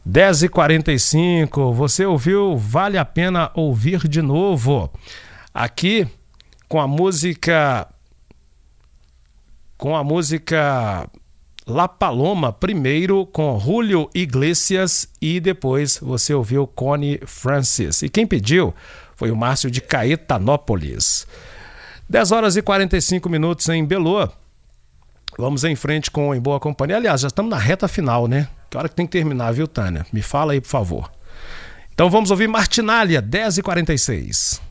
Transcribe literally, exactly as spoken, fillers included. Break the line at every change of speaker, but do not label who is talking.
dez e quarenta e cinco, você ouviu Vale a Pena Ouvir de Novo, aqui com a música, com a música La Paloma, primeiro com Julio Iglesias e depois você ouviu Connie Francis. E quem pediu foi o Márcio de Caetanópolis. dez horas e quarenta e cinco minutos em Belô. Vamos em frente com Em Boa Companhia. Aliás, já estamos na reta final, né? Que hora que tem que terminar, viu, Tânia? Me fala aí, por favor. Então vamos ouvir Martinália, dez e quarenta e seis.